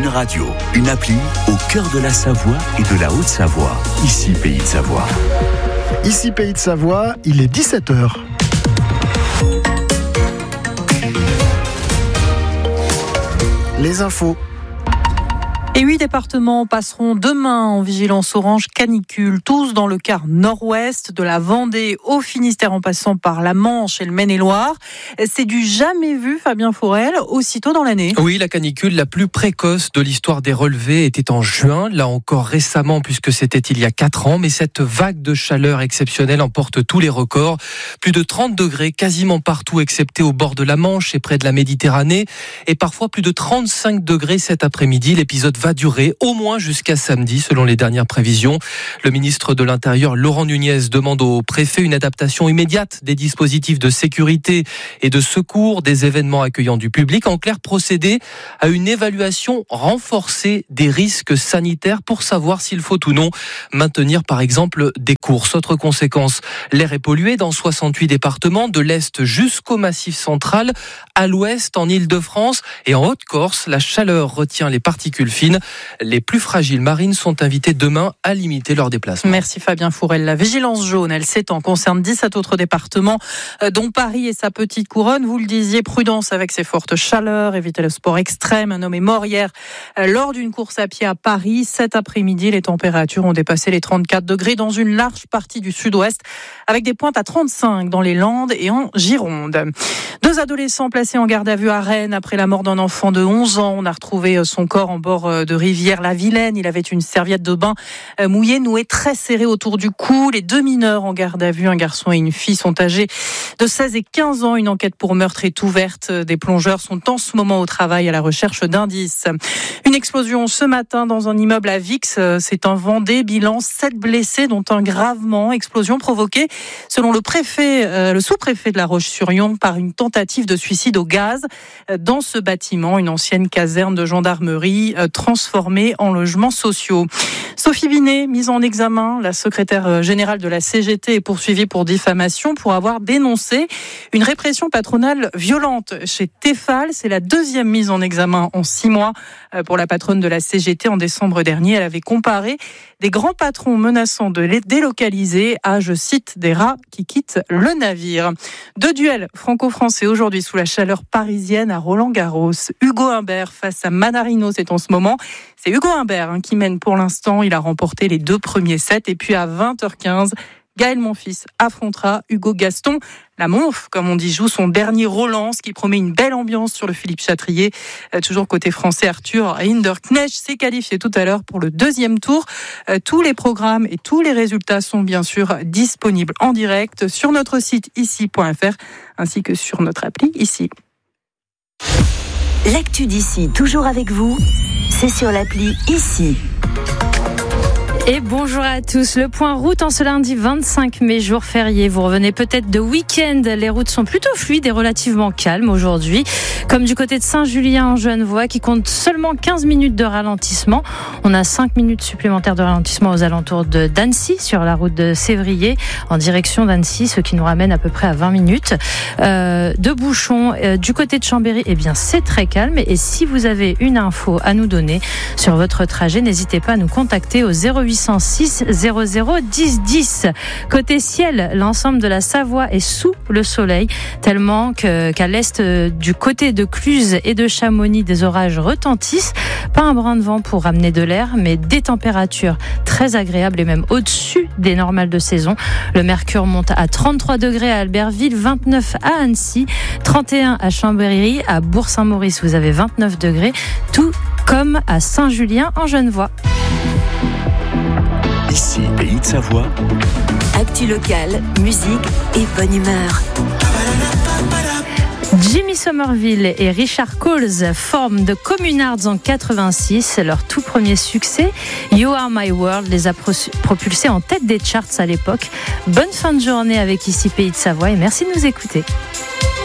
une radio, une appli au cœur de la Savoie et de la Haute-Savoie. Ici, Pays de Savoie. Ici, Pays de Savoie, il est 17h. Les infos. Et 8 départements passeront demain en vigilance orange canicule, tous dans le quart nord-ouest, de la Vendée au Finistère en passant par la Manche et le Maine-et-Loire. C'est du jamais vu, Fabien Fourel, aussitôt dans l'année. Oui, la canicule la plus précoce de l'histoire des relevés était en juin, là encore récemment puisque c'était il y a 4 ans, mais cette vague de chaleur exceptionnelle emporte tous les records. Plus de 30 degrés quasiment partout, excepté au bord de la Manche et près de la Méditerranée, et parfois plus de 35 degrés cet après-midi. L'épisode va durer au moins jusqu'à samedi, selon les dernières prévisions. Le ministre de l'Intérieur, Laurent Nunez, demande au préfet une adaptation immédiate des dispositifs de sécurité et de secours des événements accueillant du public. En clair, procéder à une évaluation renforcée des risques sanitaires pour savoir s'il faut ou non maintenir, par exemple, des courses. Autre conséquence, l'air est pollué dans 68 départements, de l'Est jusqu'au Massif central, à l'Ouest, en Île-de-France et en Haute-Corse. La chaleur retient les particules fines. Les plus fragiles marines sont invitées demain à limiter leurs déplacements. Merci Fabien Fourel. La vigilance jaune, elle s'étend, concerne 17 autres départements, dont Paris et sa petite couronne. Vous le disiez, prudence avec ces fortes chaleurs, évitez le sport extrême. Un homme est mort hier lors d'une course à pied à Paris. Cet après-midi, les températures ont dépassé les 34 degrés dans une large partie du sud-ouest, avec des pointes à 35 dans les Landes et en Gironde. 2 adolescents placés en garde à vue à Rennes après la mort d'un enfant de 11 ans. On a retrouvé son corps en bord de rivière La Vilaine. Il avait une serviette de bain mouillée, nouée très serrée autour du cou. Les 2 mineurs en garde à vue, un garçon et une fille, sont âgés de 16 et 15 ans. Une enquête pour meurtre est ouverte. Des plongeurs sont en ce moment au travail à la recherche d'indices. Une explosion ce matin dans un immeuble à Vix. C'est un Vendée. Bilan 7 blessés, dont un gravement. Explosion provoquée, selon le préfet, le sous-préfet de La Roche-sur-Yon, par une tentative de suicide au gaz dans ce bâtiment, une ancienne caserne de gendarmerie transformée en logements sociaux. Sophie Binet, mise en examen, la secrétaire générale de la CGT, est poursuivie pour diffamation pour avoir dénoncé une répression patronale violente chez Tefal. C'est la 2e mise en examen en 6 mois pour la patronne de la CGT. En décembre dernier, elle avait comparé des grands patrons menaçant de les délocaliser à, je cite, des rats qui quittent le navire. 2 duels franco-français aujourd'hui sous la chaleur parisienne à Roland-Garros. Hugo Humbert face à Manarino, c'est en ce moment. C'est Hugo Humbert qui mène pour l'instant. Il a remporté les 2 premiers sets. Et puis à 20h15, Gaël Monfils affrontera Hugo Gaston. La Monf, comme on dit, joue son dernier Roland, ce qui promet une belle ambiance sur le Philippe Chatrier. Toujours côté français, Arthur Hinderknecht s'est qualifié tout à l'heure pour le 2e tour. Tous les programmes et tous les résultats sont bien sûr disponibles en direct sur notre site ici.fr ainsi que sur notre appli ici. L'actu d'ici, toujours avec vous, c'est sur l'appli ici. Et bonjour à tous. Le point route en ce lundi 25 mai, jour férié. Vous revenez peut-être de week-end. Les routes sont plutôt fluides et relativement calmes aujourd'hui. Comme du côté de Saint-Julien en Genevois, qui compte seulement 15 minutes de ralentissement. On a 5 minutes supplémentaires de ralentissement aux alentours d'Annecy, sur la route de Sévrier, en direction d'Annecy, ce qui nous ramène à peu près à 20 minutes. De bouchons du côté de Chambéry, eh bien, c'est très calme. Et si vous avez une info à nous donner sur votre trajet, n'hésitez pas à nous contacter au 0806 00 10 10. Côté ciel, l'ensemble de la Savoie est sous le soleil, tellement qu'à l'est du côté de Cluse et de Chamonix, des orages retentissent. Pas un brin de vent pour ramener de l'air, mais des températures très agréables et même au-dessus des normales de saison. Le mercure monte à 33 degrés à Albertville, 29 à Annecy, 31 à Chambéry, à Bourg-Saint-Maurice, vous avez 29 degrés, tout comme à Saint-Julien en Genevois. Ici, Pays de Savoie. Actu locale, musique et bonne humeur. Jimmy Somerville et Richard Coles forment The Communards en 86. C'est leur tout premier succès. You Are My World les a propulsés en tête des charts à l'époque. Bonne fin de journée avec Ici Pays de Savoie et merci de nous écouter.